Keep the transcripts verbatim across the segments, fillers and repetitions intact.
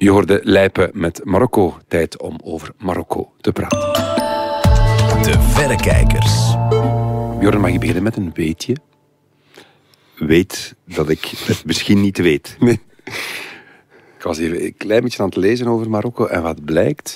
Je hoorde Lijpen met Marokko. Tijd om over Marokko te praten. De Verrekijkers. Bjorn, mag je beginnen met een weetje? Weet dat ik het misschien niet weet. Nee. Ik was hier een klein beetje aan het lezen over Marokko en wat blijkt...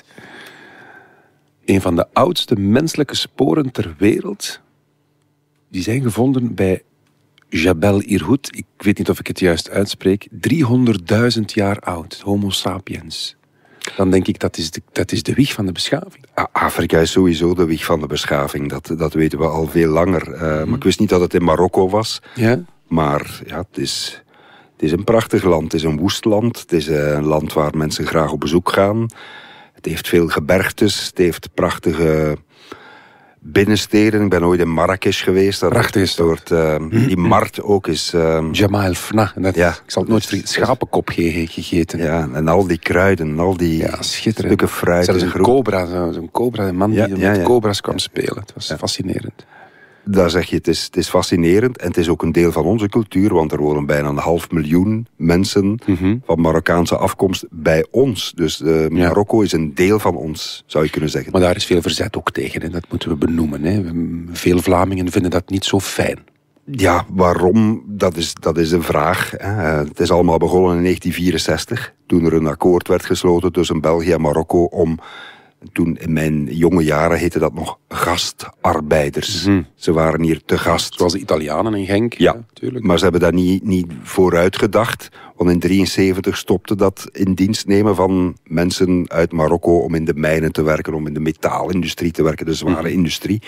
Een van de oudste menselijke sporen ter wereld... die zijn gevonden bij Jabal Irhoud. Ik weet niet of ik het juist uitspreek. driehonderdduizend jaar oud. Homo sapiens. Dan denk ik, dat is de, dat is de wieg van de beschaving. Afrika is sowieso de wieg van de beschaving. Dat, dat weten we al veel langer. Uh, hmm. Maar ik wist niet dat het in Marokko was. Ja? Maar ja, het is, het is een prachtig land. Het is een woest land. Het is een land waar mensen graag op bezoek gaan. Het heeft veel gebergtes. Het heeft prachtige binnensteden. Ik ben ooit in Marrakesh geweest. Dat prachtig is soort, uh, die markt ook is... Uh, Jamal Fna. Dat, ja, ik zal het nooit vergeten. Schapenkop gegeten. Ja, en al die kruiden, al die ja, stukken fruit. Zelfs een cobra, zo'n cobra, een man die ja, ja, met ja. cobra's kwam spelen. Het was ja. fascinerend. Daar zeg je, het is, het is fascinerend. En het is ook een deel van onze cultuur, want er wonen bijna een half miljoen mensen mm-hmm. van Marokkaanse afkomst bij ons. Dus uh, Marokko ja. is een deel van ons, zou je kunnen zeggen. Maar daar is veel verzet ook tegen, hè? Dat moeten we benoemen. Hè? Veel Vlamingen vinden dat niet zo fijn. Ja, waarom? Dat is, dat is een vraag. Hè. Het is allemaal begonnen in negentien vierenzestig, toen er een akkoord werd gesloten tussen België en Marokko om... Toen in mijn jonge jaren heette dat nog gastarbeiders. Mm-hmm. Ze waren hier te gast. Zoals de Italianen in Genk. Ja, ja tuurlijk. Maar ze hebben daar niet, niet vooruit gedacht. Want in drieënzeventig stopte dat in dienst nemen van mensen uit Marokko om in de mijnen te werken, om in de metaalindustrie te werken, de zware mm-hmm. industrie.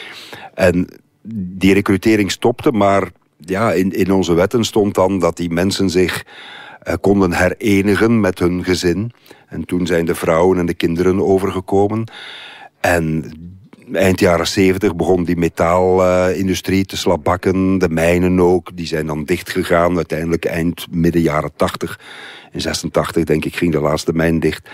En die recrutering stopte, maar ja, in, in onze wetten stond dan dat die mensen zich uh, konden herenigen met hun gezin. En toen zijn de vrouwen en de kinderen overgekomen. En eind jaren zeventig begon die metaalindustrie uh, te slapbakken. De mijnen ook, die zijn dan dichtgegaan. Uiteindelijk eind midden jaren tachtig. In zesentachtig denk ik ging de laatste mijn dicht.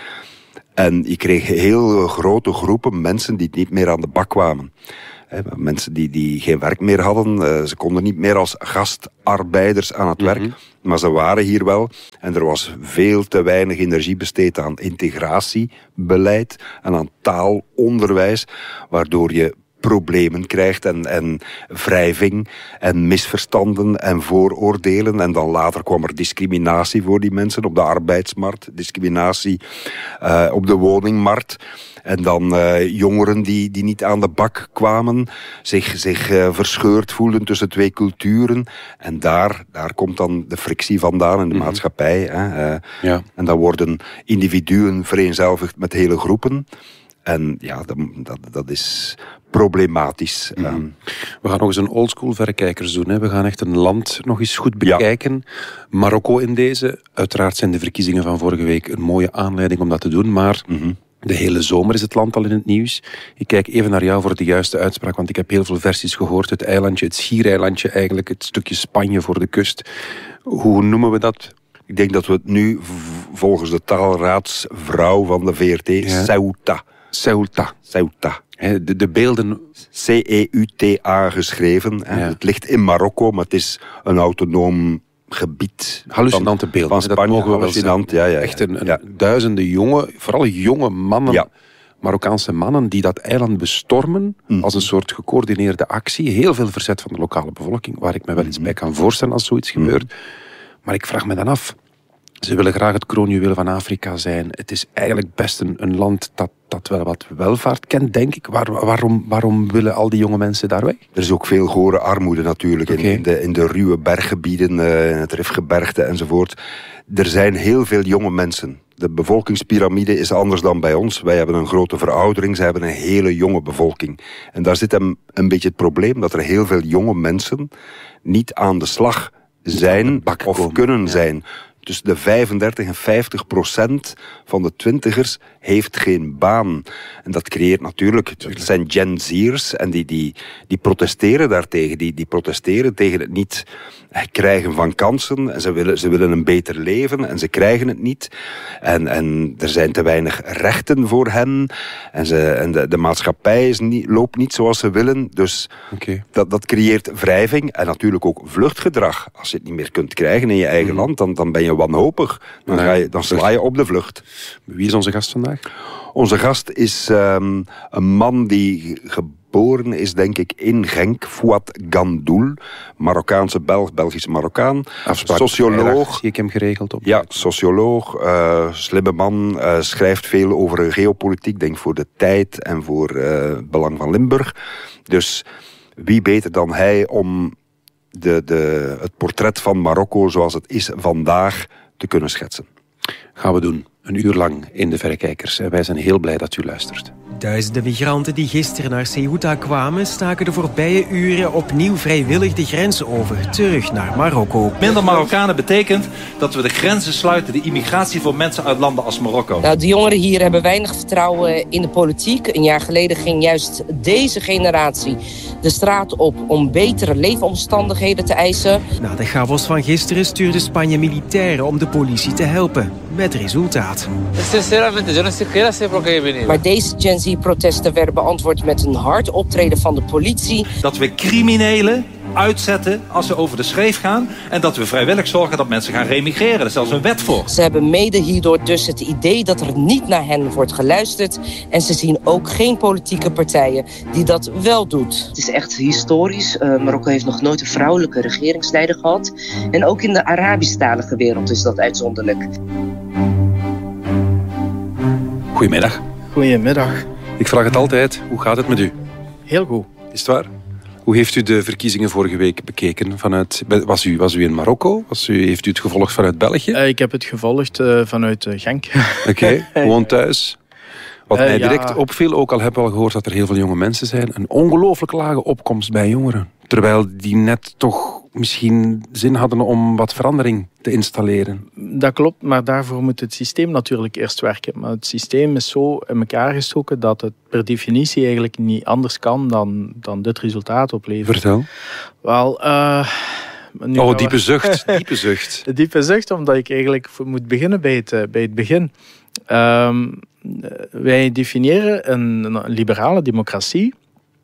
En je kreeg heel grote groepen mensen die niet meer aan de bak kwamen. He, mensen die, die geen werk meer hadden. Uh, ze konden niet meer als gastarbeiders aan het mm-hmm. werk. Maar ze waren hier wel. En er was veel te weinig energie besteed aan integratiebeleid en aan taalonderwijs, waardoor je problemen krijgt en, en wrijving en misverstanden en vooroordelen. En dan later kwam er discriminatie voor die mensen op de arbeidsmarkt, discriminatie uh, op de woningmarkt. En dan uh, jongeren die, die niet aan de bak kwamen, zich, zich uh, verscheurd voelden tussen twee culturen. En daar, daar komt dan de frictie vandaan in de mm-hmm. maatschappij. Hè. Uh, ja. En dan worden individuen vereenzelvigd met hele groepen. En ja, dat, dat, dat is problematisch. Mm-hmm. We gaan nog eens een oldschool verrekijkers doen. Hè. We gaan echt een land nog eens goed bekijken. Ja. Marokko in deze. Uiteraard zijn de verkiezingen van vorige week een mooie aanleiding om dat te doen. Maar mm-hmm. de hele zomer is het land al in het nieuws. Ik kijk even naar jou voor de juiste uitspraak, want ik heb heel veel versies gehoord. Het eilandje, het schiereilandje eigenlijk, het stukje Spanje voor de kust. Hoe noemen we dat? Ik denk dat we het nu volgens de taalraadsvrouw van de V R T, ja. Ceuta. Ceuta. Ceuta. He, de, de beelden... C E U T A geschreven. Ja. Het ligt in Marokko, maar het is een autonoom gebied. Hallucinante beelden. Van Spanje, dat mogen we hallucinant, ja, ja, ja. Echt een, een ja. duizenden jonge, vooral jonge mannen, ja. Marokkaanse mannen, die dat eiland bestormen mm. als een soort gecoördineerde actie. Heel veel verzet van de lokale bevolking, waar ik me wel iets bij kan voorstellen als zoiets mm. gebeurt. Maar ik vraag me dan af, ze willen graag het kroonjuweel van Afrika zijn. Het is eigenlijk best een, een land dat, dat wel wat welvaart kent, denk ik. Waar, waarom, waarom willen al die jonge mensen daar weg? Er is ook veel gore armoede natuurlijk okay. in, in, de, in de ruwe berggebieden, uh, in het Rifgebergte enzovoort. Er zijn heel veel jonge mensen. De bevolkingspyramide is anders dan bij ons. Wij hebben een grote veroudering, zij hebben een hele jonge bevolking. En daar zit een, een beetje het probleem dat er heel veel jonge mensen niet aan de slag zijn of komen. kunnen ja. zijn. Tussen de vijfendertig en vijftig procent van de twintigers heeft geen baan. En dat creëert natuurlijk... Dat zijn Gen Z'ers en die, die, die protesteren daartegen. Die, die protesteren tegen het niet krijgen van kansen. En ze willen, ze willen een beter leven en ze krijgen het niet. En, en er zijn te weinig rechten voor hen. En, ze, en de, de maatschappij is niet, loopt niet zoals ze willen. Dus okay. dat, dat creëert wrijving en natuurlijk ook vluchtgedrag. Als je het niet meer kunt krijgen in je eigen mm. land, dan, dan ben je je wanhopig. Dan, ga je, dan sla je op de vlucht. Wie is onze gast vandaag? Onze gast is um, een man die geboren is, denk ik, in Genk. Fouad Gandoul, Marokkaanse Belg, Belgische Marokkaan. Afspraak socioloog. Zie ik hem geregeld op. Ja, socioloog, uh, slimme man, uh, schrijft veel over geopolitiek, denk voor de Tijd en voor uh, het Belang van Limburg. Dus wie beter dan hij om de, de, het portret van Marokko zoals het is vandaag te kunnen schetsen. Gaan we doen. Een uur lang in de Verrekijkers. En wij zijn heel blij dat u luistert. Duizenden migranten die gisteren naar Ceuta kwamen, staken de voorbije uren opnieuw vrijwillig de grens over, terug naar Marokko. Minder Marokkanen betekent dat we de grenzen sluiten, de immigratie voor mensen uit landen als Marokko. Nou, de jongeren hier hebben weinig vertrouwen in de politiek. Een jaar geleden ging juist deze generatie de straat op om betere leefomstandigheden te eisen. Na de chaos van gisteren stuurde Spanje militairen om de politie te helpen. Met resultaat. Maar deze Gen Z-protesten werden beantwoord met een hard optreden van de politie. Dat we criminelen uitzetten als ze over de schreef gaan. En dat we vrijwillig zorgen dat mensen gaan remigreren. Er is zelfs een wet voor. Ze hebben mede hierdoor dus het idee dat er niet naar hen wordt geluisterd. En ze zien ook geen politieke partijen die dat wel doet. Het is echt historisch. Uh, Marokko heeft nog nooit een vrouwelijke regeringsleider gehad. En ook in de Arabisch-talige wereld is dat uitzonderlijk. Goedemiddag. Goedemiddag. Ik vraag het altijd, hoe gaat het met u? Heel goed. Is het waar? Hoe heeft u de verkiezingen vorige week bekeken? Vanuit, was, u, was u in Marokko? Was u, heeft u het gevolgd vanuit België? Uh, ik heb het gevolgd uh, vanuit uh, Genk. Oké, okay, gewoon thuis. Wat uh, mij direct ja. opviel, ook al hebben we al gehoord dat er heel veel jonge mensen zijn, een ongelooflijk lage opkomst bij jongeren. Terwijl die net toch misschien zin hadden om wat verandering te installeren. Dat klopt, maar daarvoor moet het systeem natuurlijk eerst werken. Maar het systeem is zo in elkaar gestoken dat het per definitie eigenlijk niet anders kan dan, dan dit resultaat opleveren. Vertel. Wel, uh, nu oh, diepe zucht. diepe zucht. Diepe zucht, omdat ik eigenlijk moet beginnen bij het, bij het begin. Um, wij definiëren een, een liberale democratie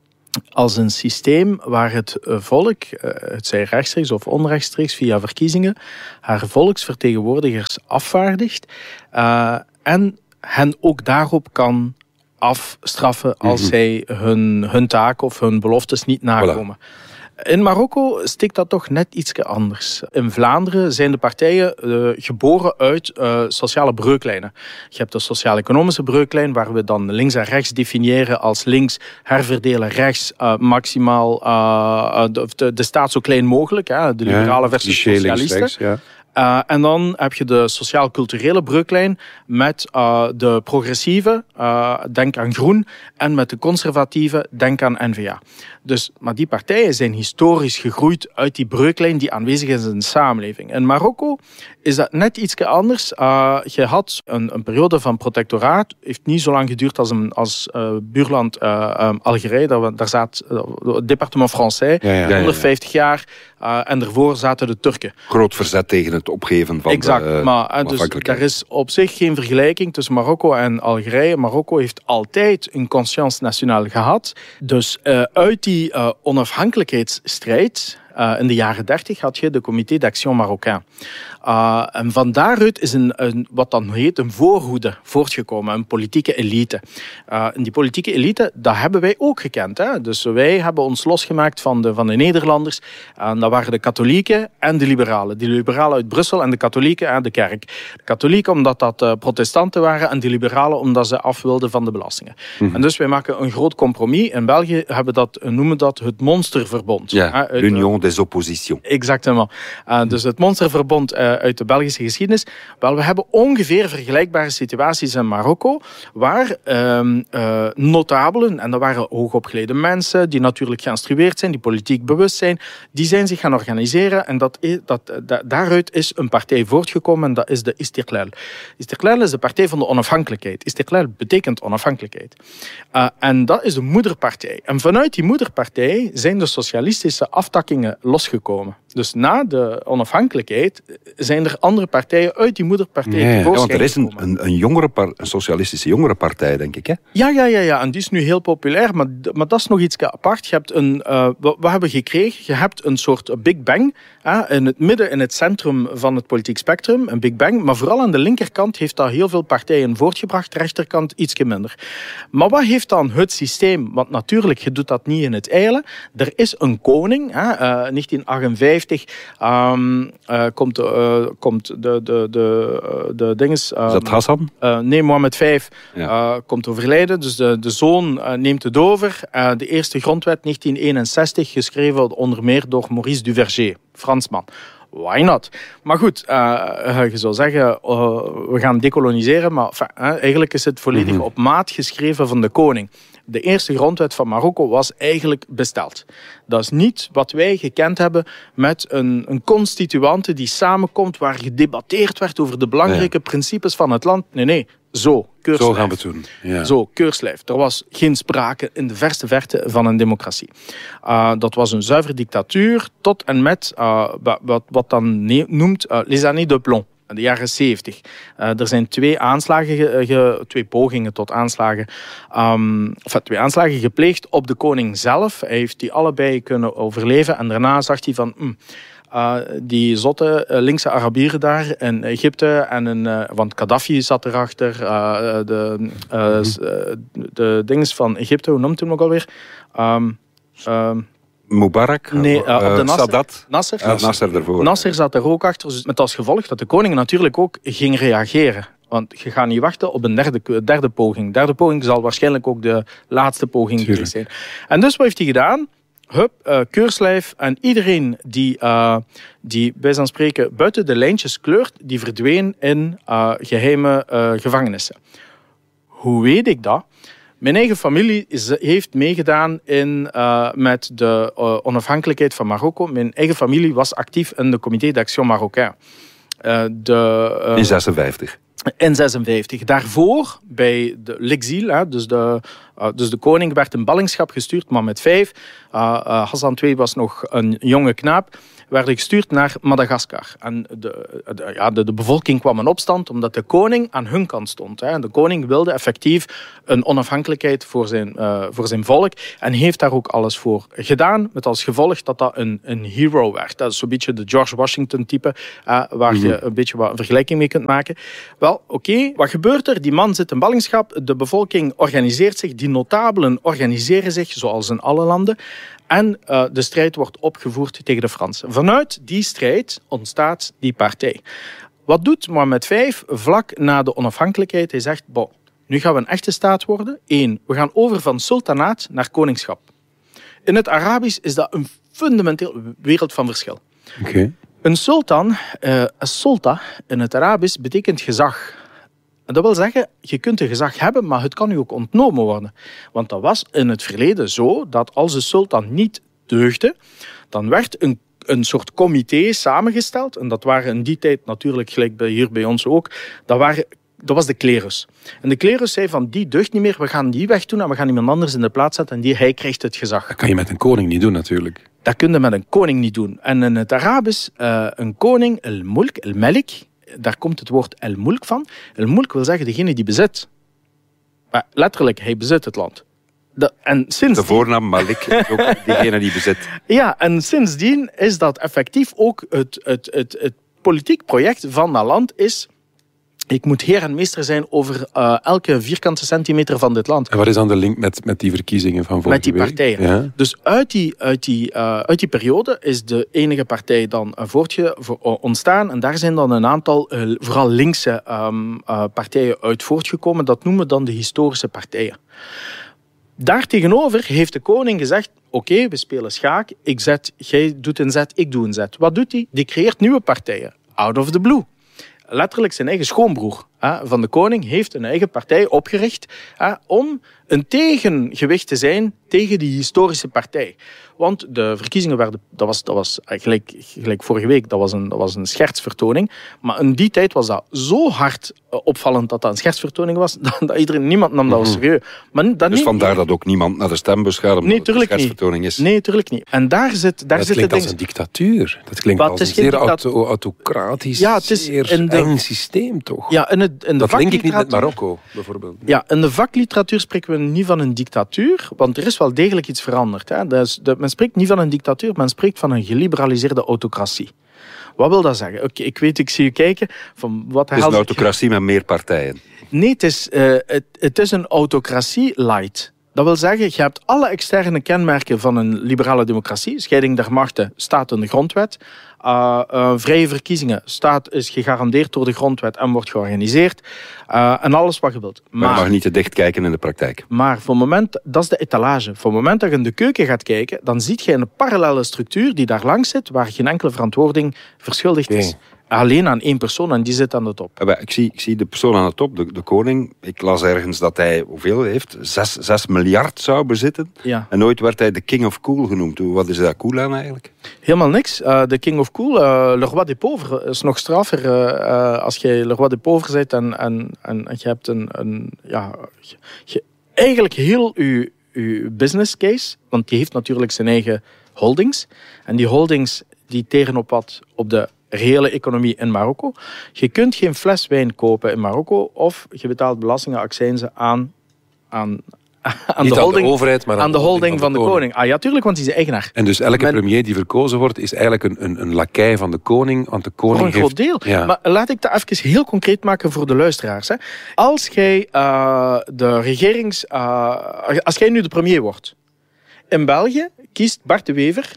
als een systeem waar het volk, het zij rechtstreeks of onrechtstreeks via verkiezingen, haar volksvertegenwoordigers afvaardigt uh, en hen ook daarop kan afstraffen als mm-hmm. zij hun, hun taak of hun beloftes niet nakomen. Voilà. In Marokko stikt dat toch net iets anders. In Vlaanderen zijn de partijen uh, geboren uit uh, sociale breuklijnen. Je hebt de sociaal-economische breuklijn, waar we dan links en rechts definiëren als links herverdelen, rechts uh, maximaal uh, de, de, de staat zo klein mogelijk, hè, de liberale ja, versus socialisten. Rechts, ja. Uh, en dan heb je de sociaal-culturele breuklijn met uh, de progressieve, uh, denk aan Groen, en met de conservatieve, denk aan N V A. Dus, maar die partijen zijn historisch gegroeid uit die breuklijn die aanwezig is in de samenleving. In Marokko is dat net iets anders. Uh, je had een, een periode van protectoraat, heeft niet zo lang geduurd als, een, als uh, buurland uh, um, Algerije. Daar, daar zat uh, het departement Français, ja, ja, honderdvijftig ja, ja, ja. jaar. Uh, en daarvoor zaten de Turken. Groot verzet tegen het opgeven van exact, de uh, maar uh, dus er is op zich geen vergelijking tussen Marokko en Algerije. Marokko heeft altijd een conscience nationale gehad. Dus uh, uit die uh, onafhankelijkheidsstrijd uh, in de jaren dertig had je de Comité d'Action Marocain. Uh, en van daaruit is een, een, wat dan heet een voorhoede voortgekomen, een politieke elite. Uh, en die politieke elite, dat hebben wij ook gekend. Hè? Dus wij hebben ons losgemaakt van de, van de Nederlanders. En dat waren de katholieken en de liberalen. De liberalen uit Brussel en de katholieken en de kerk. De katholieken omdat dat uh, protestanten waren en de liberalen omdat ze af wilden van de belastingen. Mm-hmm. En dus wij maken een groot compromis. In België hebben dat, noemen dat het monsterverbond. Ja, uh, l'Union des Oppositions. Exactement. Uh, dus het monsterverbond uh, uit de Belgische geschiedenis. Wel, we hebben ongeveer vergelijkbare situaties in Marokko, waar uh, uh, notabelen, en dat waren hoogopgeleide mensen, die natuurlijk geïnstrueerd zijn, die politiek bewust zijn, die zijn zich gaan organiseren en dat, dat, dat, daaruit is een partij voortgekomen en dat is de Istiqlal. Istiqlal is de partij van de onafhankelijkheid. Istiqlal betekent onafhankelijkheid. Uh, en dat is de moederpartij. En vanuit die moederpartij zijn de socialistische aftakkingen losgekomen. Dus na de onafhankelijkheid zijn er andere partijen uit die moederpartij nee, tevoorschijn ja, want er is een, een, een, jongere par, een socialistische jongerenpartij, denk ik, hè? Ja, ja, ja, ja, en die is nu heel populair, maar, maar dat is nog iets apart. Je hebt een, uh, wat, wat hebben we gekregen? Je hebt een soort Big Bang. Hè, in het midden, in het centrum van het politiek spectrum, een Big Bang. Maar vooral aan de linkerkant heeft dat heel veel partijen voortgebracht, de rechterkant ietsje minder. Maar wat heeft dan het systeem? Want natuurlijk, je doet dat niet in het eilen. Er is een koning. Hè, uh, negentien achtenvijftig um, uh, komt, uh, komt de, de, de, uh, de dinges... Uh, is dat Hassan? Uh, nee, Mohammed vijf ja. uh, komt overlijden. Dus de, de zoon uh, neemt het over. Uh, de eerste grondwet, negentien eenenzestig, geschreven onder meer door Maurice Duverger, Fransman. Why not? Maar goed, uh, je zou zeggen, uh, we gaan decoloniseren, maar enfin, uh, eigenlijk is het volledig mm-hmm. op maat geschreven van de koning. De eerste grondwet van Marokko was eigenlijk besteld. Dat is niet wat wij gekend hebben met een, een constituante die samenkomt waar gedebatteerd werd over de belangrijke ja. principes van het land. Nee, nee, zo, keurslijf. Zo gaan we het doen. Ja. Zo, keurslijf. Er was geen sprake in de verste verte van een democratie. Uh, dat was een zuivere dictatuur tot en met uh, wat, wat dan noemt uh, les années de plomb. De jaren zeventig. Uh, er zijn twee aanslagen, ge, ge, twee pogingen tot aanslagen, um, enfin, twee aanslagen gepleegd op de koning zelf. Hij heeft die allebei kunnen overleven en daarna zag hij van, mm, uh, die zotte uh, linkse Arabieren daar in Egypte en een, uh, want Gaddafi zat erachter, uh, de, uh, de dinges van Egypte, hoe noemt hij hem ook alweer? Um, um, Mubarak? Nee, uh, op de Nasser. Sadat? Nasser. Uh, Nasser ervoor. Nasser zat er ook achter, dus met als gevolg dat de koning natuurlijk ook ging reageren. Want je gaat niet wachten op een derde, derde poging. Derde poging zal waarschijnlijk ook de laatste poging geweest zijn. En dus wat heeft hij gedaan? Hup, uh, keurslijf en iedereen die, uh, die bij zijn spreken buiten de lijntjes kleurt, die verdween in uh, geheime uh, gevangenissen. Hoe weet ik dat? Mijn eigen familie is, heeft meegedaan in, uh, met de uh, onafhankelijkheid van Marokko. Mijn eigen familie was actief in de Comité d'Action Marocain. Uh, de, uh, in zesenvijftig. In zesenvijftig. Daarvoor, bij de l'exil, hè, dus, de, uh, dus de koning werd in ballingschap gestuurd, maar met vijf. Uh, uh, Hassan de Tweede was nog een jonge knaap. Werden gestuurd naar Madagaskar. En de, de, ja, de, de bevolking kwam in opstand omdat de koning aan hun kant stond. Hè. De koning wilde effectief een onafhankelijkheid voor zijn, uh, voor zijn volk en heeft daar ook alles voor gedaan, met als gevolg dat dat een, een hero werd. Dat is zo'n beetje de George Washington type, uh, waar mm-hmm. je een beetje wat een vergelijking mee kunt maken. Wel, oké, okay, wat gebeurt er? Die man zit in ballingschap, de bevolking organiseert zich, die notabelen organiseren zich, zoals in alle landen. En uh, de strijd wordt opgevoerd tegen de Fransen. Vanuit die strijd ontstaat die partij. Wat doet Mohammed vijf vlak na de onafhankelijkheid? Hij zegt, bon, nu gaan we een echte staat worden. Eén, we gaan over van sultanaat naar koningschap. In het Arabisch is dat een fundamenteel wereld van verschil. Okay. Een sultan, uh, een sulta, in het Arabisch betekent gezag. En dat wil zeggen, je kunt een gezag hebben, maar het kan u ook ontnomen worden. Want dat was in het verleden zo, dat als de sultan niet deugde, dan werd een, een soort comité samengesteld. En dat waren in die tijd natuurlijk, gelijk bij, hier bij ons ook, dat, waren, dat was de klerus. En de klerus zei van, die deugt niet meer, we gaan die wegdoen en we gaan iemand anders in de plaats zetten en die, hij krijgt het gezag. Dat kan je met een koning niet doen natuurlijk. Dat kun je met een koning niet doen. En in het Arabisch, uh, een koning, el-mulk, el-malik, daar komt het woord el-mulk van. El-mulk wil zeggen degene die bezit. Maar letterlijk, hij bezit het land. De, en sinds de voornaam Malik is ook degene die bezit. Ja, en sindsdien is dat effectief ook het, het, het, het politiek project van dat land is... Ik moet heer en meester zijn over uh, elke vierkante centimeter van dit land. En wat is dan de link met, met die verkiezingen van vorige Met die week? partijen. Ja. Dus uit die, uit, die, uh, uit die periode is de enige partij dan uh, voortge, voor, uh, ontstaan. En daar zijn dan een aantal, uh, vooral linkse um, uh, partijen uit voortgekomen. Dat noemen we dan de historische partijen. Daartegenover heeft de koning gezegd... Oké, okay, we spelen schaak. Ik zet, jij doet een zet, ik doe een zet. Wat doet hij? Die creëert nieuwe partijen. Out of the blue. Letterlijk zijn eigen schoonbroer hè, van de koning heeft een eigen partij opgericht hè, om een tegengewicht te zijn tegen die historische partij. Want de verkiezingen werden, dat was, dat was gelijk, gelijk vorige week, dat was, een, dat was een schertsvertoning. Maar in die tijd was dat zo hard opvallend dat dat een schertsvertoning was, dat, dat iedereen, niemand nam dat serieus. Maar dat dus niet, vandaar dat ook niemand naar de stembus gaat, omdat nee, het een schertsvertoning is. Nee, tuurlijk niet. En daar zit, daar dat zit klinkt het als een dictatuur. Dat klinkt Wat, als het een zeer dictatu- auto- autocratisch, ja, het is zeer in de, eng systeem, toch? Ja, in het het, in de dat link ik niet met vakliteratuur- Marokko, bijvoorbeeld. Ja, in de vakliteratuur spreken we niet van een dictatuur, want er is wel degelijk iets veranderd. Hè. Dus de, men spreekt niet van een dictatuur, men spreekt van een geliberaliseerde autocratie. Wat wil dat zeggen? Oké, ik weet, ik zie u kijken. Van wat Het is een autocratie met meer partijen. Nee, het is, uh, het, het is een autocratie light. Dat wil zeggen, je hebt alle externe kenmerken van een liberale democratie. Scheiding der machten staat in de grondwet. Uh, uh, vrije verkiezingen staat, is gegarandeerd door de grondwet en wordt georganiseerd. Uh, en alles wat je wilt. Maar, maar je mag niet te dicht kijken in de praktijk. Maar voor het moment, dat is de etalage. Voor het moment dat je in de keuken gaat kijken, dan zie je een parallele structuur die daar langs zit, waar geen enkele verantwoording verschuldigd is. Nee. Alleen aan één persoon en die zit aan de top. Ik zie, ik zie de persoon aan de top, de, de koning. Ik las ergens dat hij, hoeveel heeft? Zes, zes miljard zou bezitten. Ja. En nooit werd hij de king of cool genoemd. Wat is daar cool aan eigenlijk? Helemaal niks. Uh, de king of cool, uh, le roi des pauvres, is nog straffer. Uh, uh, als je le roi des pauvres bent en, en, en je hebt een... een ja, je, je, eigenlijk heel je, je business case, want die heeft natuurlijk zijn eigen holdings. En die holdings die teren op wat? Op de reële economie in Marokko. Je kunt geen fles wijn kopen in Marokko of je betaalt belastingen, accijnzen aan, aan, aan, Niet de, holding, aan de overheid, maar aan, aan de holding van de, van de koning. koning. Ah ja, tuurlijk, want die is eigenaar. En dus elke Men, premier die verkozen wordt, is eigenlijk een, een, een lakai van de koning. Want de koning voor een heeft, groot deel. Ja. Maar laat ik dat even heel concreet maken voor de luisteraars. Hè. Als jij uh, de regerings... Uh, als jij nu de premier wordt, in België kiest Bart de Wever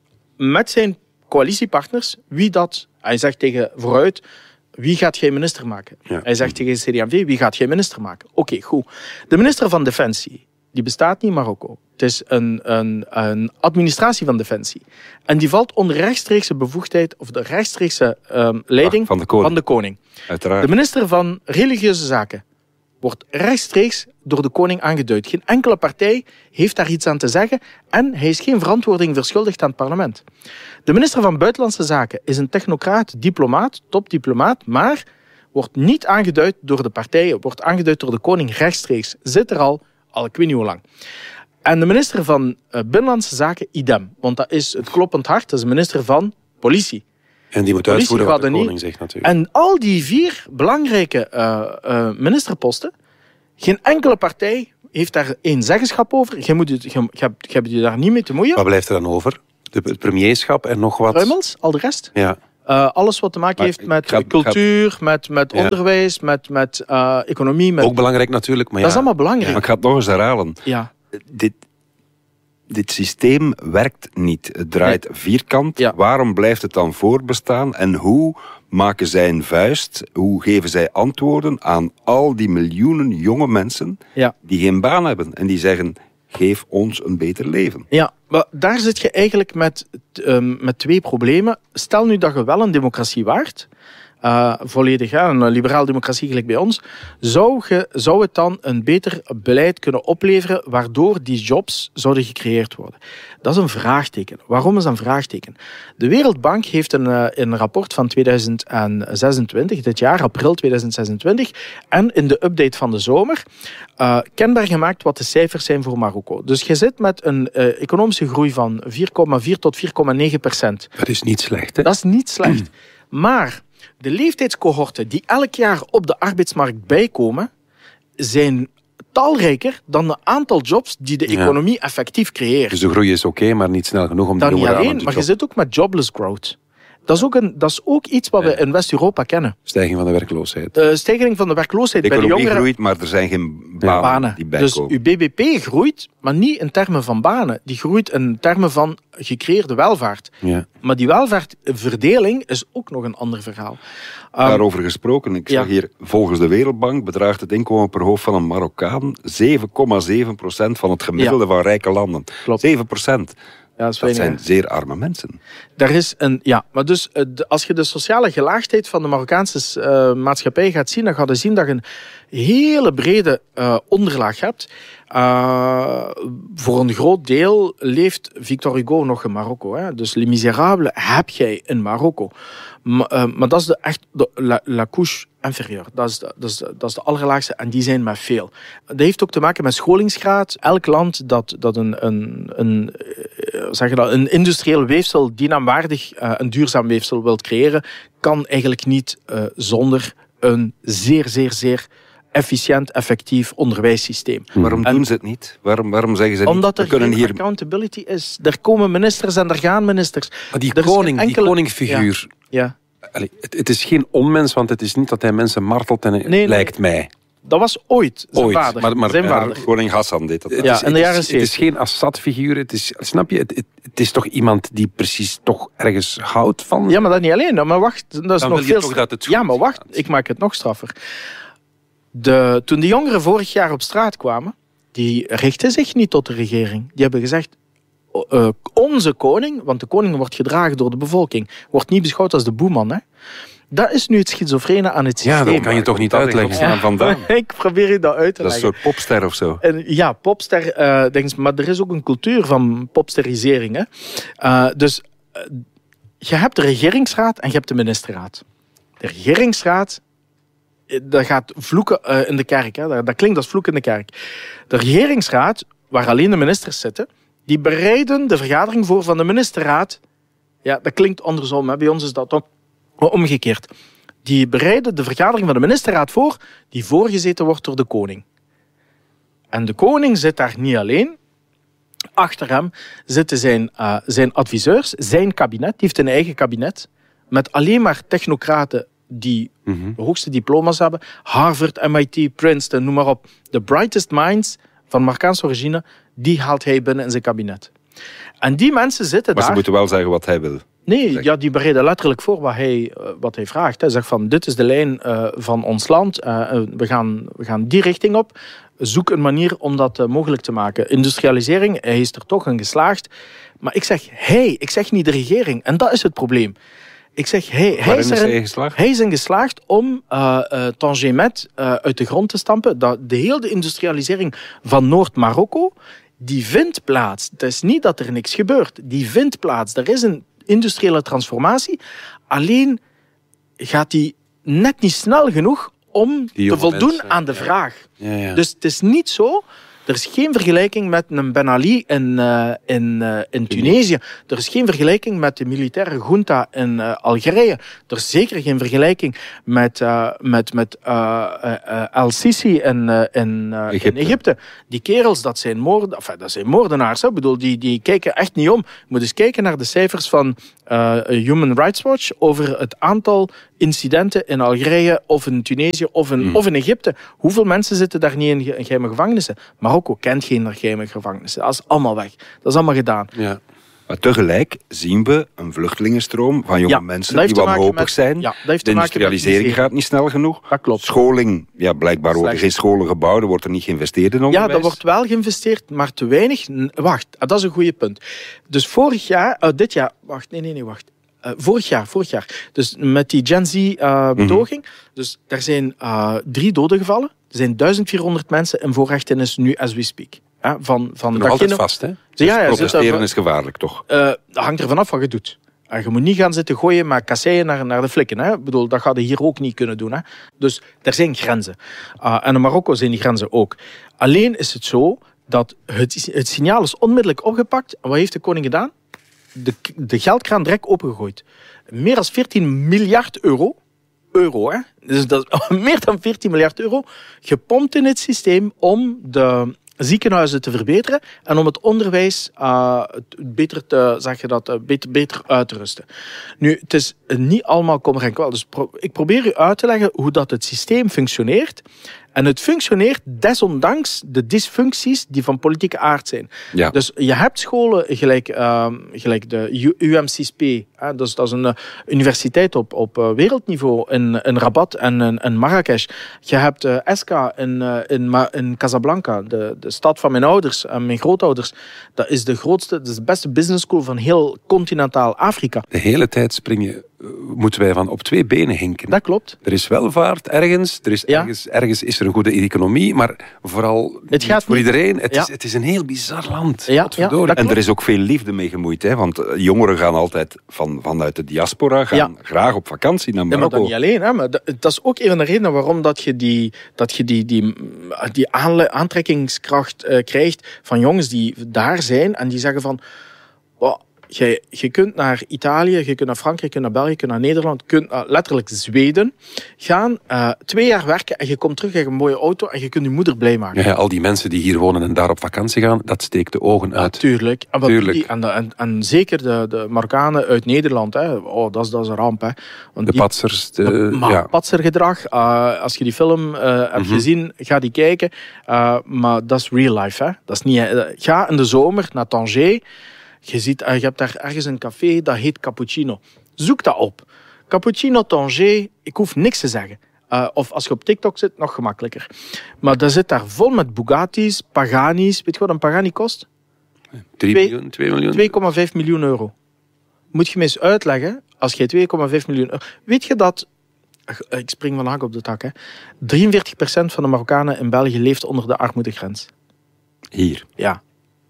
met zijn coalitiepartners, wie dat... Hij zegt tegen vooruit, wie gaat jij minister maken? Ja. Hij zegt tegen de C D M V, wie gaat jij minister maken? Oké, okay, goed. De minister van Defensie, die bestaat niet in Marokko. Het is een, een, een administratie van Defensie. En die valt onder rechtstreekse bevoegdheid, of de rechtstreekse um, leiding van de koning. Van de koning. Uiteraard. De minister van Religieuze Zaken wordt rechtstreeks door de koning aangeduid. Geen enkele partij heeft daar iets aan te zeggen en hij is geen verantwoording verschuldigd aan het parlement. De minister van Buitenlandse Zaken is een technocraat, diplomaat, topdiplomaat, maar wordt niet aangeduid door de partijen, wordt aangeduid door de koning rechtstreeks. Zit er al, al ik weet niet hoe lang. En de minister van uh, Binnenlandse Zaken, idem. Want dat is het kloppend hart, dat is de minister van Politie. En die moet Politie uitvoeren wat de niet. koning zegt natuurlijk. En al die vier belangrijke uh, uh, ministerposten, geen enkele partij heeft daar één zeggenschap over. Je, moet het, je, je, hebt, je hebt je daar niet mee te moeien. Wat blijft er dan over? De, het premierschap en nog wat... Ruimels, al de rest. Ja. Uh, alles wat te maken maar heeft met ga, cultuur, ga... met, met ja. onderwijs, met, met uh, economie. Met... Ook belangrijk natuurlijk. Maar dat ja. is allemaal belangrijk. Ja, maar ik ga het nog eens herhalen. Ja. Dit, dit systeem werkt niet. Het draait nee. vierkant. Ja. Waarom blijft het dan voortbestaan? En hoe maken zij een vuist? Hoe geven zij antwoorden aan al die miljoenen jonge mensen ja. die geen baan hebben? En die zeggen, geef ons een beter leven. Ja, maar daar zit je eigenlijk met, um, met twee problemen. Stel nu dat je wel een democratie waart, uh, volledig hè, een liberaal democratie gelijk bij ons, zou, je, zou het dan een beter beleid kunnen opleveren waardoor die jobs zouden gecreëerd worden? Dat is een vraagteken. Waarom is dat een vraagteken? De Wereldbank heeft een, uh, een rapport van tweeduizend zesentwintig, dit jaar, april tweeduizend zesentwintig, en in de update van de zomer, uh, kenbaar gemaakt wat de cijfers zijn voor Marokko. Dus je zit met een uh, economische groei van vier komma vier tot vier komma negen procent. Dat is niet slecht, hè? Dat is niet slecht. Maar de leeftijdscohorten die elk jaar op de arbeidsmarkt bijkomen, zijn talrijker dan het aantal jobs die de economie ja. effectief creëert. Dus de groei is oké, okay, maar niet snel genoeg om die jongeren aan te alleen, maar je zit ook met jobless growth. Dat is ook, een, dat is ook iets wat ja. we in West-Europa kennen. Stijging van de werkloosheid. De stijging van de werkloosheid de bij de jongeren. De economie groeit, maar er zijn geen banen, banen. die bijkomen. Dus uw B B P groeit, maar niet in termen van banen. Die groeit in termen van gecreëerde welvaart. Ja. Maar die welvaartverdeling is ook nog een ander verhaal. Um, Daarover gesproken, ik zeg ja. hier, volgens de Wereldbank bedraagt het inkomen per hoofd van een Marokkaan zeven komma zeven procent van het gemiddelde ja. van rijke landen. Klopt. zeven procent. Ja, dat, dat zijn zeer arme mensen. Daar is een, ja, maar dus als je de sociale gelaagdheid van de Marokkaanse uh, maatschappij gaat zien, dan ga je zien dat je een hele brede uh, onderlaag hebt. Uh, voor een groot deel leeft Victor Hugo nog in Marokko. Hè? Dus Les Miserables heb jij in Marokko. Maar, uh, maar dat is de, echt de, la, la couche inférieure. Dat is, de, dat, is de, dat is de allerlaagste en die zijn met veel. Dat heeft ook te maken met scholingsgraad. Elk land dat, dat een, een, een, zeg je dat, een industrieel weefsel, dienaamwaardig uh, een duurzaam weefsel wilt creëren, kan eigenlijk niet uh, zonder een zeer, zeer, zeer efficiënt, effectief onderwijssysteem. Waarom en, doen ze het niet? Waarom, waarom zeggen ze omdat niet? er geen hier... accountability is. Er komen ministers en er gaan ministers. Maar die er koning, enkele... die koningfiguur... Ja. Ja. Allee, het, het is geen onmens, want het is niet dat hij mensen martelt en nee, lijkt nee. mij. Dat was ooit zijn ooit, vader. Maar, maar, zijn maar, vader. Koning Hassan deed dat. Het ja, is, in de jaren het, is, het is zeventig. geen Assad-figuur. Het is, snap je? Het, het, het is toch iemand die precies toch ergens houdt van... Ja, maar dat niet alleen. Maar wacht, dat is Dan nog wil je veel... toch dat het ja, goed maar wacht, gaat. ik maak het nog straffer. De, toen de jongeren vorig jaar op straat kwamen, die richtten zich niet tot de regering. Die hebben gezegd, uh, onze koning, want de koning wordt gedragen door de bevolking, wordt niet beschouwd als de boeman. Hè? Dat is nu het schizofrene aan het systeem. Ja, dat kan je toch niet Dat uitleggen. ligt op vandaan. Ik probeer je dat uit te Dat is leggen. een soort popster of zo. En ja, popster, uh, denk ik, maar er is ook een cultuur van popsterisering. Hè? Uh, dus uh, je hebt de regeringsraad en je hebt de ministerraad. De regeringsraad, dat gaat vloeken uh, in de kerk. Hè? Dat, dat klinkt als vloek in de kerk. De regeringsraad, waar alleen de ministers zitten, die bereiden de vergadering voor van de ministerraad. Ja, dat klinkt andersom. Hè? Bij ons is dat ook omgekeerd. Die bereiden de vergadering van de ministerraad voor, die voorgezeten wordt door de koning. En de koning zit daar niet alleen. Achter hem zitten zijn, uh, zijn adviseurs, zijn kabinet. Die heeft een eigen kabinet. Met alleen maar technocraten die mm-hmm. de hoogste diploma's hebben. Harvard, M I T, Princeton, noem maar op. De brightest minds van Marokkaanse origine, die haalt hij binnen in zijn kabinet. En die mensen zitten maar daar... Maar ze moeten wel zeggen wat hij wil. Nee, ja, die bereiden letterlijk voor wat hij, uh, wat hij vraagt. Hij zegt van, dit is de lijn uh, van ons land. Uh, we, gaan, we gaan die richting op. Zoek een manier om dat uh, mogelijk te maken. Industrialisering, hij is er toch in geslaagd. Maar ik zeg hij, ik zeg niet de regering. En dat is het probleem. Ik zeg hij, hij, is, is, erin, hij geslaagd? hij is in geslaagd om uh, uh, Tangemet uh, uit de grond te stampen. Dat de hele industrialisering van Noord-Marokko, die vindt plaats. Het is niet dat er niks gebeurt. Die vindt plaats. Er is een industriële transformatie. Alleen gaat die net niet snel genoeg om te voldoen mensen, aan de ja. vraag. Ja, ja. Dus het is niet zo... Er is geen vergelijking met een Ben Ali in, uh, in, uh, in Tunesië. Er is geen vergelijking met de militaire junta in uh, Algerije. Er is zeker geen vergelijking met, uh, met, met uh, uh, Al-Sisi in, uh, in, uh, Egypte. in Egypte. Die kerels, dat zijn, moord, enfin, dat zijn moordenaars. Hè? Ik bedoel, die, die kijken echt niet om. Je moet eens kijken naar de cijfers van uh, Human Rights Watch over het aantal incidenten in Algerije of in Tunesië of in, mm. of in Egypte. Hoeveel mensen zitten daar niet in, ge- in geheime gevangenissen? Marokko kent geen geheime gevangenissen. Dat is allemaal weg. Dat is allemaal gedaan. Ja. Maar tegelijk zien we een vluchtelingenstroom van jonge ja, mensen die wanhopig met, zijn. Ja, de industrialisering gaat niet snel genoeg. Dat klopt. Scholing, ja, blijkbaar worden geen scholen gebouwd, er wordt er niet geïnvesteerd in onderwijs. Ja, er wordt wel geïnvesteerd, maar te weinig. Wacht, dat is een goede punt. Dus vorig jaar, uh, dit jaar, wacht, nee, nee, nee, wacht. Uh, vorig jaar, vorig jaar. Dus met die Gen Z-betoging. Uh, mm-hmm. Dus daar zijn uh, drie doden gevallen. Er zijn duizend vierhonderd mensen in voorrechtenis nu, as we speak. Ja, van, van nog altijd vast, hè? Dus ja, ja, protesteren is gevaarlijk, toch? Uh, dat hangt er vanaf wat je doet. Uh, je moet niet gaan zitten gooien met kasseien naar, naar de flikken. Hè? Ik bedoel, dat gaat je hier ook niet kunnen doen. Hè? Dus er zijn grenzen. Uh, en in Marokko zijn die grenzen ook. Alleen is het zo dat het, het signaal is onmiddellijk opgepakt. En wat heeft de koning gedaan? De, de geldkraan direct opengegooid. Meer dan veertien miljard euro. Euro, hè? Dus dat is meer dan veertien miljard euro gepompt in het systeem om de ziekenhuizen te verbeteren en om het onderwijs uh, beter, te, zeg je dat, uh, beter, beter uit te rusten. Nu, het is niet allemaal kommer en kwel. Dus pro- ik probeer u uit te leggen hoe dat het systeem functioneert. En het functioneert desondanks de dysfuncties die van politieke aard zijn. Ja. Dus je hebt scholen gelijk, uh, gelijk de U M C S P. Hè, dus dat is een uh, universiteit op, op uh, wereldniveau in, in Rabat en in, in Marrakesh. Je hebt uh, E S C A in, uh, in, in Casablanca, de, de stad van mijn ouders en mijn grootouders. Dat is de grootste, dat is de beste business school van heel continentaal Afrika. De hele tijd springen... moeten wij van op twee benen hinken. Dat klopt. Er is welvaart ergens, er is ja. ergens, ergens is er een goede economie, maar vooral het gaat voor niet. iedereen. Het, ja. is, het is een heel bizar land. Ja, ja, en er is ook veel liefde mee gemoeid, hè? Want jongeren gaan altijd van, vanuit de diaspora gaan ja. graag op vakantie naar Marokko. Ja, maar dat niet alleen, hè? Maar dat, dat is ook een van de redenen waarom dat je die, dat je die, die, die aantrekkingskracht uh, krijgt van jongens die daar zijn en die zeggen van... Oh, je, je kunt naar Italië, je kunt naar Frankrijk, je kunt naar België, je kunt naar Nederland, je kunt naar letterlijk Zweden gaan, uh, twee jaar werken en je komt terug, je hebt een mooie auto en je kunt je moeder blij maken. Ja, ja, al die mensen die hier wonen en daar op vakantie gaan, dat steekt de ogen uit. Ja, tuurlijk. En, wat tuurlijk. Die, en, de, en, en zeker de, de Marokkanen uit Nederland, hè. Oh, dat, is, dat is een ramp. Hè. Want de die, patsers. De, maar ja. patsergedrag, uh, als je die film uh, hebt mm-hmm. gezien, ga die kijken. Uh, maar dat is real life. Hè. Dat is niet, uh, ga in de zomer naar Tanger. Je, ziet, uh, je hebt daar ergens een café, dat heet Cappuccino. Zoek dat op. Cappuccino Tanger, ik hoef niks te zeggen. Uh, of als je op TikTok zit, nog gemakkelijker. Maar dat zit daar vol met Bugatti's, Pagani's. Weet je wat een Pagani kost? drie miljoen, twee miljoen. twee komma vijf miljoen euro. Moet je me eens uitleggen, als je twee komma vijf miljoen euro... Weet je dat... Ik spring van hak op de tak, hè. drieënveertig procent van de Marokkanen in België leeft onder de armoedegrens. Hier? Ja.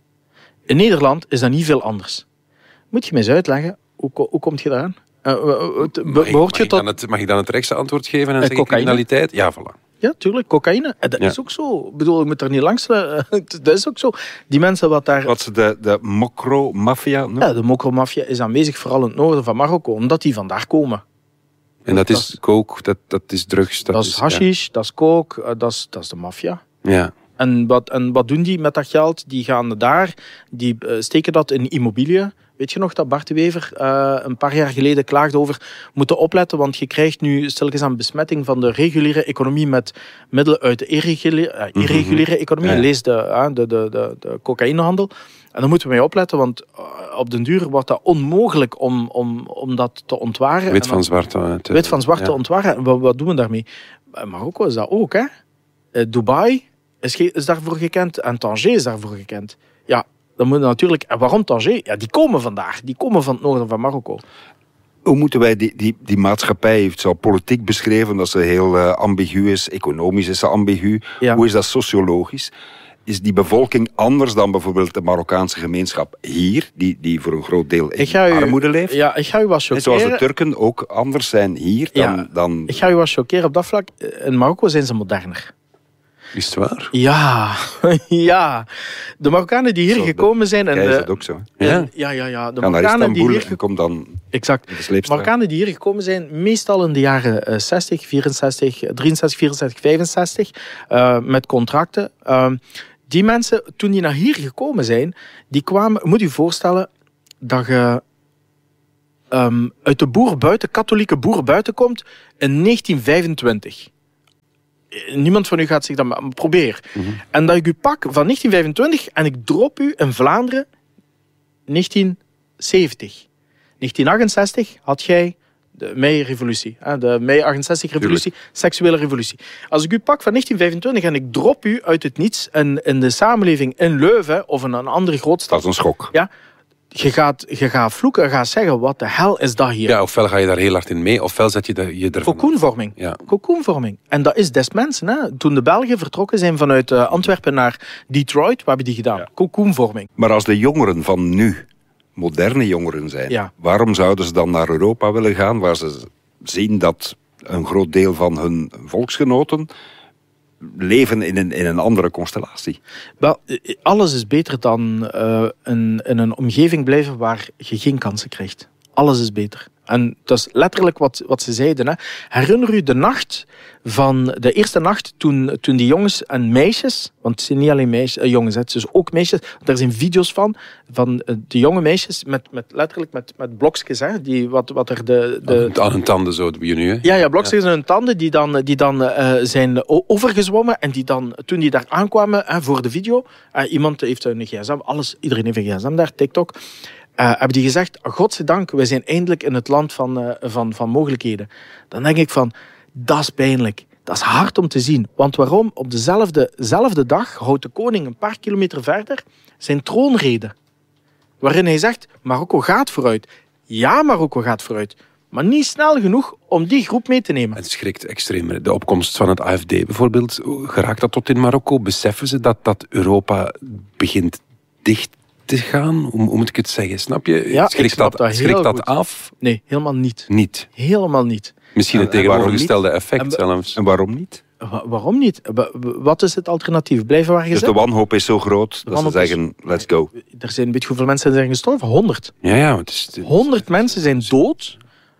In Nederland is dat niet veel anders. Moet je me eens uitleggen, hoe, hoe kom je daaraan? Uh, uh, uh, be, mag, ik, mag, mag, je ik tot... dan het, mag ik dan het rechtse antwoord geven en uh, zeggen cocaïne? criminaliteit? Ja, voilà. Ja, tuurlijk, cocaïne. En dat ja. is ook zo. Ik bedoel, je moet er niet langs... Uh, dat is ook zo. Die mensen wat daar... Wat ze de, de mokro-maffia noemen? Ja, de mokro-maffia is aanwezig vooral in het noorden van Marokko, omdat die vandaar komen. En dat, dat is coke, dat, dat is drugs. Dat, dat is hashish, ja. dat is coke, uh, dat, is, dat is de maffia. Ja. En wat, en wat doen die met dat geld? Die gaan daar, die uh, steken dat in immobiliën. Weet je nog dat Bart de Wever uh, een paar jaar geleden klaagde over moeten opletten, want je krijgt nu stilletjes aan besmetting van de reguliere economie met middelen uit de irreguliere, uh, irreguliere mm-hmm. economie. Ja. Lees de, uh, de, de, de, de cocaïnehandel. En daar moeten we mee opletten, want uh, op den duur wordt dat onmogelijk om, om, om dat te ontwaren. Wit van zwart te, te, wit van zwart ja. te ontwaren. En wat, wat doen we daarmee? Marokko is dat ook, hè? Uh, Dubai is, ge- is daarvoor gekend en Tanger is daarvoor gekend. Ja, dan moet natuurlijk... En waarom Tanger? Ja, die komen vandaar. Die komen van het noorden van Marokko. Hoe moeten wij die, die, die maatschappij, heeft ze al politiek beschreven, dat ze heel uh, ambigu is, economisch is ze ambigu. Ja. Hoe is dat sociologisch? Is die bevolking anders dan bijvoorbeeld de Marokkaanse gemeenschap hier, die, die voor een groot deel in u, armoede leeft? Ja, ik ga u wat choqueren. Zoals de Turken ook anders zijn hier dan... Ja, dan... Ik ga u wat choqueren op dat vlak. In Marokko zijn ze moderner. Is het waar? Ja, ja. De Marokkanen die hier zo, gekomen zijn... En jij de, is dat ook zo. Hè? Ja, ja, ja. ja. De Ga Marokkanen naar Istanbul die hier... en kom dan... Exact. De Marokkanen die hier gekomen zijn, meestal in de jaren zestig, vierenzestig, drieënzestig, vierenzestig, vijfenzestig, uh, met contracten. Uh, die mensen, toen die naar hier gekomen zijn, die kwamen... Moet je je voorstellen dat je um, uit de boer buiten, katholieke boer buiten komt in negentien vijfentwintig. Niemand van u gaat zich dat maar probeer. Mm-hmm. En dat ik u pak van negentien vijfentwintig en ik drop u in Vlaanderen negentien zeventig. negentien achtenzestig had jij de mei-revolutie. De mei achtenzestig-revolutie, seksuele revolutie. Als ik u pak van negentien vijfentwintig en ik drop u uit het niets in, in de samenleving in Leuven of in een andere grootstad. Dat is een schok. Ja, je gaat, je gaat vloeken en gaat zeggen, wat de hel is dat hier? Ja, ofwel ga je daar heel hard in mee, ofwel zet je, de, je ervan... Cocoonvorming. Ja. Cocoonvorming. En dat is des mensen. Hè. Toen de Belgen vertrokken zijn vanuit uh, Antwerpen naar Detroit, wat hebben die gedaan? Ja. Cocoonvorming. Maar als de jongeren van nu moderne jongeren zijn, ja. waarom zouden ze dan naar Europa willen gaan, waar ze zien dat een groot deel van hun volksgenoten leven in een, in een andere constellatie? Wel, alles is beter dan uh, in, in een omgeving blijven waar je geen kansen krijgt. Alles is beter. En dat is letterlijk wat, wat ze zeiden. Hè. Herinner u de nacht van de eerste nacht toen, toen die jongens en meisjes, want het zijn niet alleen meisjes, uh, jongens, het is ook meisjes, er zijn video's van, van uh, de jonge meisjes met, met letterlijk met, met blokjes, hè, die, wat, wat er de... de aan hun tanden zo, doe je nu, hè? Ja, ja, blokjes aan hun tanden, die dan, die dan uh, zijn overgezwommen en die dan, toen die daar aankwamen uh, voor de video, uh, iemand heeft een gsm, alles, iedereen heeft een gsm daar, TikTok, Uh, hebben die gezegd, godzijdank, wij zijn eindelijk in het land van, uh, van, van mogelijkheden. Dan denk ik van, dat is pijnlijk. Dat is hard om te zien. Want waarom? Op dezelfde, dezelfde dag houdt de koning een paar kilometer verder zijn troonrede. Waarin hij zegt, Marokko gaat vooruit. Ja, Marokko gaat vooruit. Maar niet snel genoeg om die groep mee te nemen. Het schrikt extreem. De opkomst van het A F D bijvoorbeeld, geraakt dat tot in Marokko? Beseffen ze dat, dat Europa begint dicht te gaan? Hoe, hoe moet ik het zeggen? Snap je? Ja, schrikt dat, dat, schrikt dat af? Nee, helemaal niet. Niet? Helemaal niet. Misschien het tegenovergestelde effect en, zelfs. En waarom niet? Wa- waarom niet? Wa- Wat is het alternatief? Blijven waar je Dus zit? de wanhoop is zo groot dat ze wanhoop is- zeggen, let's go. Er zijn, weet je hoeveel mensen zijn gestorven? Honderd. Ja, ja. Het is, het- Honderd mensen zijn dood.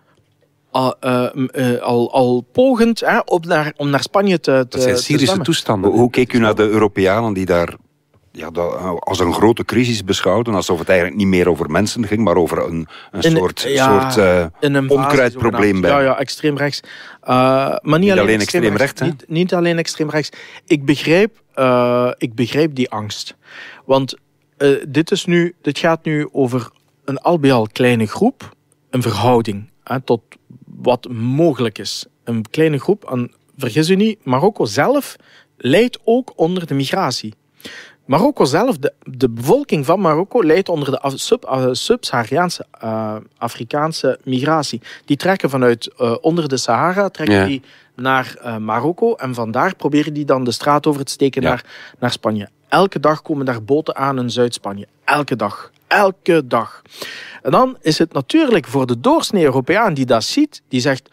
Al, uh, uh, al, al pogend hè, op naar, om naar Spanje te, te dat zijn te Syrische zwemmen. toestanden. Hoe, hoe keek u naar de Europeanen die daar ja, dat als een grote crisis beschouwden, alsof het eigenlijk niet meer over mensen ging, maar over een, een In- soort, ja, soort uh, een invasie, onkruidprobleem bij? Ja, ja, extreem rechts. Uh, maar niet, Niet alleen alleen extreem extreem rechts. rechts, hè? niet, niet alleen extreem rechts. Ik begrijp, uh, ik begrijp die angst. Want uh, dit, is nu, dit gaat nu over een al bij al kleine groep, een verhouding hè, tot wat mogelijk is. Een kleine groep, en vergis u niet, Marokko zelf lijdt ook onder de migratie. Marokko zelf, de, de bevolking van Marokko leidt onder de af, sub, uh, sub-Sahariaanse uh, Afrikaanse migratie. Die trekken vanuit uh, onder de Sahara, trekken Ja. die naar uh, Marokko en vandaar proberen die dan de straat over te steken Ja. naar, naar Spanje. Elke dag komen daar boten aan in Zuid-Spanje. Elke dag. Elke dag. En dan is het natuurlijk voor de doorsnee Europeaan die dat ziet, die zegt,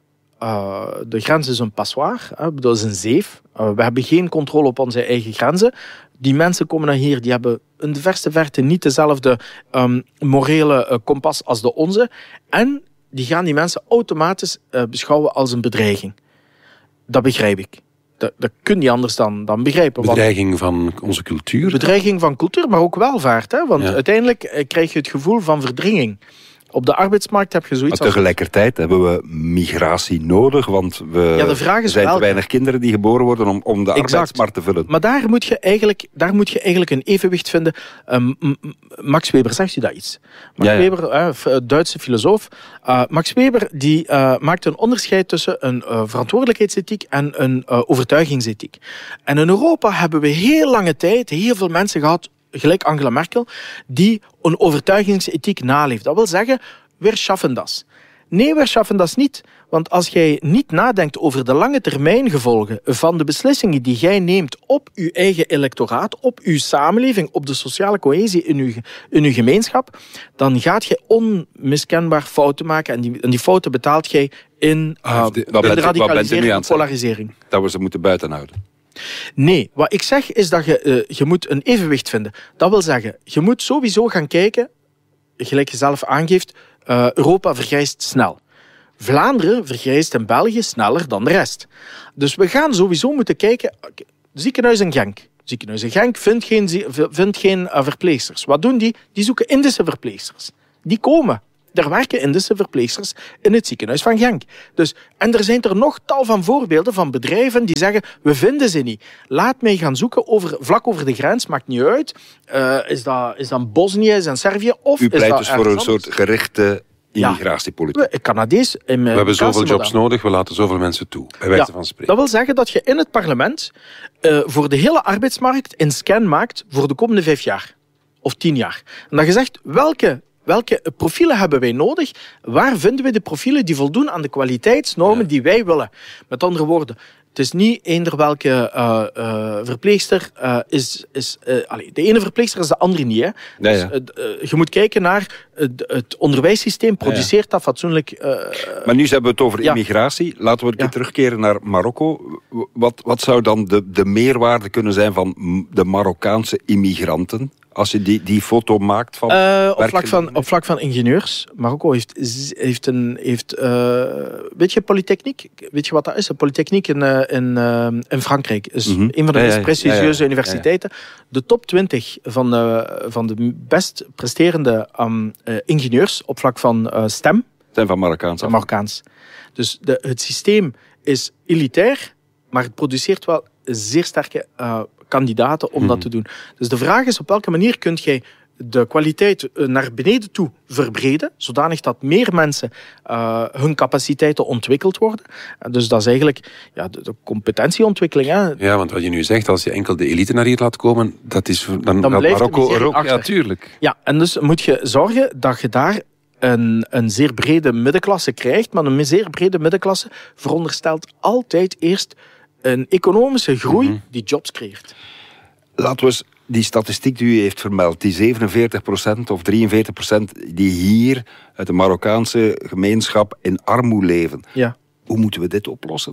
uh, de grens is een passoir, hè, dat is een zeef. Uh, we hebben geen controle op onze eigen grenzen. Die mensen komen naar hier, die hebben in de verste verte niet dezelfde um, morele uh, kompas als de onze. En die gaan die mensen automatisch uh, beschouwen als een bedreiging. Dat begrijp ik. Dat, dat kun je niet anders dan, dan begrijpen. Want Bedreiging van onze cultuur. bedreiging van cultuur, maar ook welvaart. Hè? Want Ja. uiteindelijk uh, krijg je het gevoel van verdringing. Op de arbeidsmarkt heb je zoiets Maar tegelijkertijd hebben we migratie nodig, want we Ja, de vraag is er zijn welke. te weinig kinderen die geboren worden om, om de Exact. arbeidsmarkt te vullen. Maar daar moet je eigenlijk, daar moet je eigenlijk een evenwicht vinden. Um, M- M- Max Weber, zegt u dat iets? Max Ja, ja. Weber, uh, f- uh, Duitse filosoof. Uh, Max Weber die, uh, maakt een onderscheid tussen een uh, verantwoordelijkheidsethiek en een uh, overtuigingsethiek. En in Europa hebben we heel lange tijd heel veel mensen gehad, gelijk Angela Merkel, die een overtuigingsethiek naleeft. Dat wil zeggen, wir schaffen das. Nee, we schaffen dat niet. Want als jij niet nadenkt over de lange termijn gevolgen van de beslissingen die jij neemt op je eigen electoraat, op je samenleving, op de sociale cohesie in je, in je gemeenschap, dan gaat je onmiskenbaar fouten maken. En die, en die fouten betaalt jij in, uh, Ah, de- in wat de bent u- wat bent u nu radicalisering aan en het zeggen? polarisering. Dat we ze moeten buitenhouden. Nee, wat ik zeg is dat je, uh, je moet een evenwicht vinden. Dat wil zeggen, je moet sowieso gaan kijken, gelijk je zelf aangeeft, uh, Europa vergrijst snel. Vlaanderen vergrijst in België sneller dan de rest. Dus we gaan sowieso moeten kijken. Ziekenhuis in Genk. Ziekenhuis in Genk vindt geen, zie- vindt geen uh, verpleegsters. Wat doen die? Die zoeken Indische verpleegsters. Die komen. Er werken Indische verpleegsters in het ziekenhuis van Genk. Dus, en er zijn er nog tal van voorbeelden van bedrijven die zeggen, we vinden ze niet. Laat mij gaan zoeken over, vlak over de grens, maakt niet uit. Uh, is dat is dat Bosnië, is dat Servië? Of U is pleit dat dus voor een ergens soort anders? gerichte immigratiepolitiek. We, Canadees, in We hebben zoveel jobs nodig, we laten zoveel mensen toe. Bij wijze Ja, van spreken. dat wil zeggen dat je in het parlement uh, voor de hele arbeidsmarkt een scan maakt voor de komende vijf jaar. Of tien jaar. En dat je zegt, welke, welke profielen hebben wij nodig? Waar vinden we de profielen die voldoen aan de kwaliteitsnormen Ja. die wij willen? Met andere woorden, het is niet eender welke uh, uh, verpleegster uh, is... is uh, allez, de ene verpleegster is de andere niet. Hè? Ja, ja. Dus, uh, uh, je moet kijken naar uh, het onderwijssysteem. Produceert dat fatsoenlijk... Uh, Maar nu hebben we het over Ja. immigratie. Laten we een Ja. keer terugkeren naar Marokko. Wat, wat zou dan de, de meerwaarde kunnen zijn van m- de Marokkaanse immigranten? Als je die, die foto maakt van... Uh, op, vlak werkgelegenheid? van, op vlak van ingenieurs. Marokko heeft, z- heeft een... Heeft, uh, weet je Polytechniek? Weet je wat dat is? Een Polytechniek in, uh, in, uh, in Frankrijk. Is Mhm. een van de Ja, meest ja, prestigieuze ja, ja, ja. universiteiten. De top twintig van de, van de best presterende um, uh, ingenieurs op vlak van uh, STEM zijn van Marokkaans zijn af. Marokkaans. Dus de, het systeem is elitair, maar het produceert wel zeer sterke uh, kandidaten om dat te doen. Dus de vraag is, op welke manier kun jij de kwaliteit uh, naar beneden toe verbreden, zodanig dat meer mensen uh, hun capaciteiten ontwikkeld worden. Uh, dus dat is eigenlijk ja, de, de competentieontwikkeling. Hè. Ja, want wat je nu zegt, als je enkel de elite naar hier laat komen, dat is, dan, dan gaat blijft de Marokko miserie er ook... achter. Ja, tuurlijk. Ja, en dus moet je zorgen dat je daar een, een zeer brede middenklasse krijgt, maar een zeer brede middenklasse veronderstelt altijd eerst een economische groei Mhm. die jobs creëert. Laten we eens die statistiek die u heeft vermeld, die zevenenveertig procent of drieënveertig procent die hier uit de Marokkaanse gemeenschap in armoede leven. Ja. Hoe moeten we dit oplossen?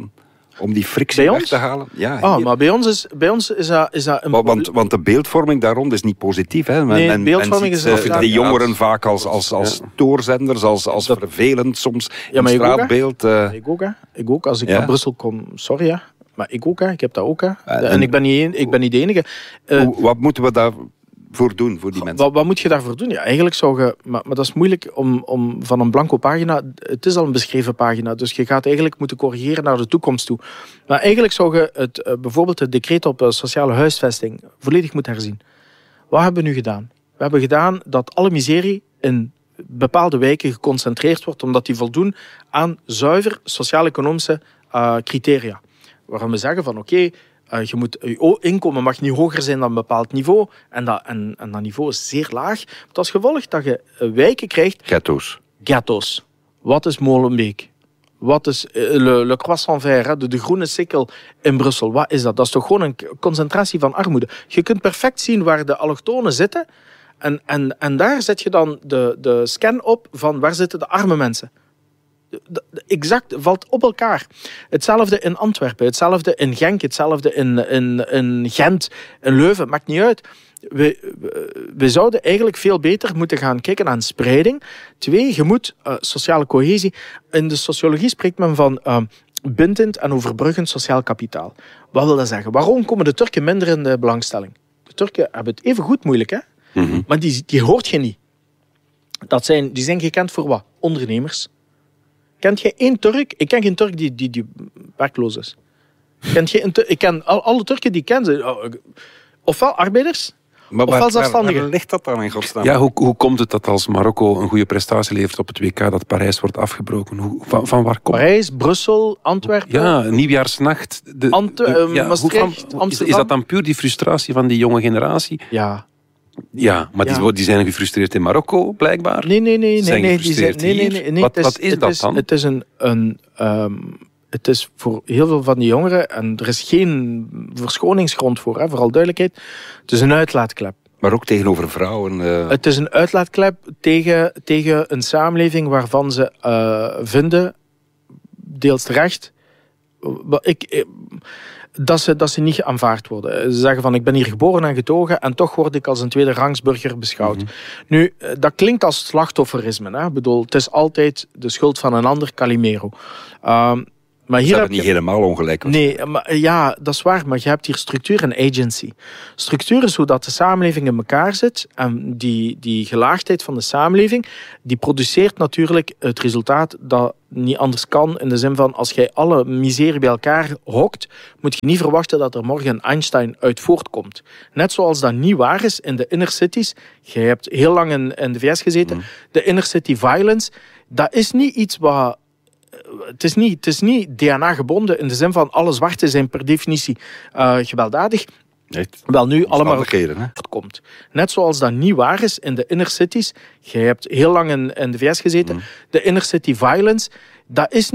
Om die frictie bij weg ons? te halen. Ja, oh, maar bij ons is, bij ons is dat, is dat een... Want, want, want de beeldvorming daar rond is niet positief. Hè? Men, nee, men, beeldvorming men ziet, is... uh, de jongeren vaak als, als, als ja. stoorzenders, als, als dat, vervelend soms ja, in straatbeeld. Uh, ik ook, hè. Ik ook. Als ik ja. naar Brussel kom, sorry, hè. Maar ik ook, hè. Ik heb dat ook, hè. Uh, en, en ik ben niet, ik ben niet de enige. Uh, wat moeten we daar... voor doen, voor die mensen? Wat, wat moet je daarvoor doen? Ja, eigenlijk zou je... Maar, maar dat is moeilijk om, om van een blanco pagina... Het is al een beschreven pagina, dus je gaat eigenlijk moeten corrigeren naar de toekomst toe. Maar eigenlijk zou je het, uh, bijvoorbeeld het decreet op uh, sociale huisvesting volledig moeten herzien. Wat hebben we nu gedaan? We hebben gedaan dat alle miserie in bepaalde wijken geconcentreerd wordt, omdat die voldoen aan zuiver sociaal-economische uh, criteria. Waarom we zeggen van oké... Okay, Uh, je, moet, je inkomen mag niet hoger zijn dan een bepaald niveau. En dat, en, en dat niveau is zeer laag. Met als gevolg dat je wijken krijgt... Ghetto's. Ghetto's. Wat is Molenbeek? Wat is Le, Le Croissant Vert, de, de groene sikkel in Brussel? Wat is dat? Dat is toch gewoon een concentratie van armoede. Je kunt perfect zien waar de allochtonen zitten. En, en, en daar zet je dan de, de scan op van waar zitten de arme mensen. Exact, valt op elkaar. Hetzelfde in Antwerpen, hetzelfde in Genk, hetzelfde in, in, in Gent, in Leuven, maakt niet uit. We, we, we zouden eigenlijk veel beter moeten gaan kijken naar een spreiding. Twee, je moet uh, sociale cohesie. In de sociologie spreekt men van uh, bindend en overbruggend sociaal kapitaal. Wat wil dat zeggen? Waarom komen de Turken minder in de belangstelling? De Turken hebben het even goed moeilijk, hè? Mm-hmm. Maar die, die hoort je niet. Dat zijn, die zijn gekend voor wat? Ondernemers. Kent je één Turk? Ik ken geen Turk die, die, die werkloos is. Kent je een Turk? Ik ken al, alle Turken die ik ken. Ofwel arbeiders, maar ofwel waar, zelfstandigen. Waar, waar ligt dat dan in godsnaam? Ja, hoe, hoe komt het dat als Marokko een goede prestatie levert op het W K, dat Parijs wordt afgebroken? Hoe, van, van waar komt Parijs, Brussel, Antwerpen. Ja, nieuwjaarsnacht. De, Ant- de, ja, Maastricht, van, Amsterdam. Is dat dan puur die frustratie van die jonge generatie? Ja. Ja, maar ja. Die, die zijn gefrustreerd in Marokko, blijkbaar. Nee, nee, nee. Zijn nee, die zijn, nee, nee, nee, nee. Wat, is, wat is dat is, dan? Het is een... een um, het is voor heel veel van die jongeren, en er is geen verschoningsgrond voor, hè, vooral duidelijkheid, het is een uitlaatklep. Maar ook tegenover vrouwen. Uh... Het is een uitlaatklep tegen, tegen een samenleving waarvan ze uh, vinden, deels terecht, ik, dat, ze, dat ze niet aanvaard worden. Ze zeggen van, ik ben hier geboren en getogen en toch word ik als een tweede rangsburger beschouwd. Mm-hmm. Nu, dat klinkt als slachtofferisme. Hè? Ik bedoel, het is altijd de schuld van een ander, Calimero. Um, Maar hier dat heb niet je... helemaal ongelijk. Nee, maar, ja, dat is waar. Maar je hebt hier structuur en agency. Structuur is hoe dat de samenleving in elkaar zit. En die, die gelaagdheid van de samenleving, die produceert natuurlijk het resultaat dat niet anders kan. In de zin van, als jij alle miserie bij elkaar hokt, moet je niet verwachten dat er morgen een Einstein uit voortkomt. Net zoals dat niet waar is in de inner cities. Jij hebt heel lang in, in de V S gezeten. Mm. De inner city violence, dat is niet iets wat... Het is niet, het is niet D N A-gebonden in de zin van alle zwarten zijn per definitie uh, gewelddadig. Echt? Wel nu allemaal komt. Net zoals dat niet waar is in de inner cities. Jij hebt heel lang in, in de V S gezeten. Mm. De inner city violence, dat is